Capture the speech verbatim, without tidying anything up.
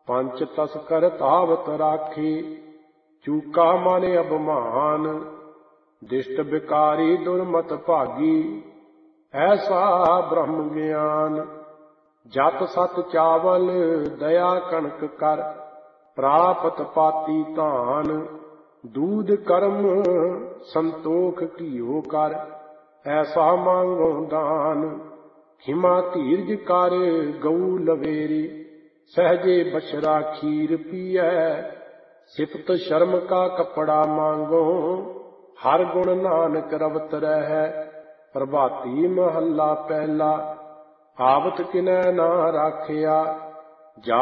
ਪੰਚ ਤਸਕਰ ਧਾਵਤ ਰਾਖੀ, ਚੂਕਾ ਮਨ ਅਭਮਾਨ। ਦਿਸ਼ਟ ਬਿਕਾਰੀ ਦੁਰਮਤ ਭਾਗੀ, ਐਸਾ ਬ੍ਰਹਮ ਗਿਆਨ। ਜਤ ਸਤ ਚਾਵਲ ਦਇਆ ਕਣਕ ਕਰ, ਪ੍ਰਾਪਤ ਪਾਤੀ ਧਾਨ। ਦੂਧ ਕਰਮ ਸੰਤੋਖ ਘੀਓ ਕਰ, ਐਸਾ ਮੰਗੋ ਦਾਨ। ਹਿਮਾ ਧੀਰਜ ਕਰ ਗਊ ਲਵੇਰੀ, ਸਹਜੇ ਬਛੜਾ ਖੀਰ ਪੀਐ। ਸਿਫਤ ਸ਼ਰਮ ਕਾ ਕੱਪੜਾ ਮਾਂਗੋ, ਹਰ ਗੁਣ ਨਾਨਕ ਰਵਤ ਰਹੈ। ਪ੍ਰਭਾਤੀ ਮਹੱਲਾ ਪਹਿਲਾ, ਆਵਤ ਕਿਨੈ ਨਾ ਰਾਖਿਆ।